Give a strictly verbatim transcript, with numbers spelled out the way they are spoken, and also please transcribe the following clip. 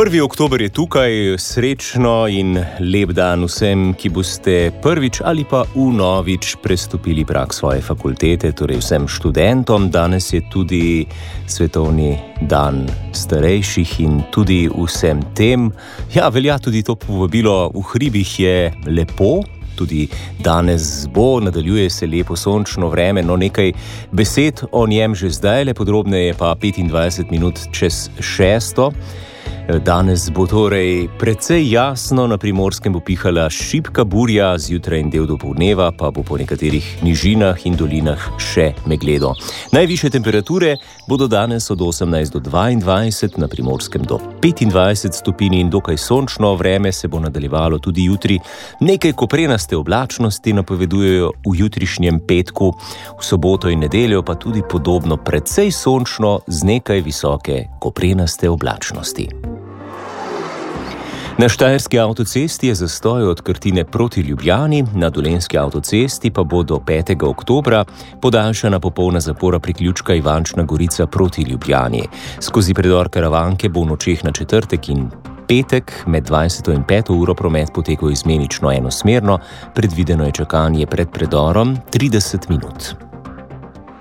prvi oktober je tukaj, srečno in lep dan vsem, ki boste prvič ali pa vnovič prestopili prag svoje fakultete, torej vsem študentom. Danes je tudi svetovni dan starejših in tudi vsem tem. Ja, velja tudi to povabilo, v hribih je lepo, tudi danes bo, nadaljuje se lepo sončno vreme, no nekaj besed o njem že zdaj, le podrobneje pa petindvajset minut čez šesto. Danes bo torej precej jasno, na Primorskem bo pihala šibka burja, zjutraj in del dopoldneva pa bo po nekaterih nižinah in dolinah še megledo. Najvišje temperature bodo danes od osemnajst do dvaindvajset, na Primorskem do petindvajset stopinj in dokaj sončno vreme se bo nadaljevalo tudi jutri. Nekaj koprenaste oblačnosti napovedujejo v jutrišnjem petku, v soboto in nedeljo pa tudi podobno precej sončno z nekaj visoke koprenaste oblačnosti. Na Štajerski avtocesti je zastoj od Krtine proti Ljubljani, na Dolenjski avtocesti pa bo do petega oktobra podaljšana popolna zapora priključka Ivančna Gorica proti Ljubljani. Skozi predor Karavanke bo v nočeh na četrtek in petek med dvajseto in peto uro promet potekal izmenično enosmerno, predvideno je čakanje pred predorom trideset minut.